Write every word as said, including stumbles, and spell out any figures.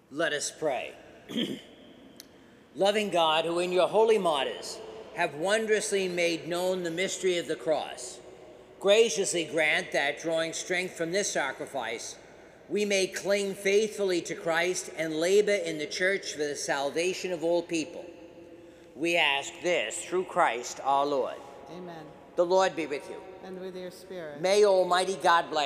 Let us pray. Loving God, who in your holy martyrs have wondrously made known the mystery of the cross, graciously grant that, drawing strength from this sacrifice, we may cling faithfully to Christ and labor in the church for the salvation of all people. We ask this through Christ our Lord. Amen. The Lord be with you. And with your spirit. May Almighty God bless